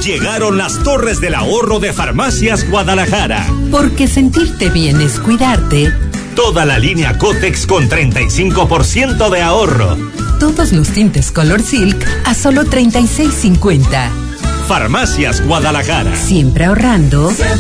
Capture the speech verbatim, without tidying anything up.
Llegaron las torres del ahorro de Farmacias Guadalajara. Porque sentirte bien es cuidarte. Toda la línea Cotex con treinta y cinco por ciento de ahorro. Todos los tintes Color Silk a solo treinta y seis cincuenta. Farmacias Guadalajara. Siempre ahorrando.